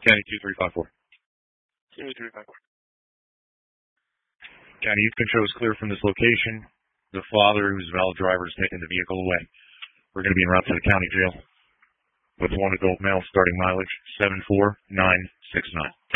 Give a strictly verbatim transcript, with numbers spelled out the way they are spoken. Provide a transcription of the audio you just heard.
County two three five four. two three five four. County Youth Control is clear from this location. The father, who's a valid driver, is taking the vehicle away. We're going to be en route to the county jail with one adult male starting mileage seven four nine six nine.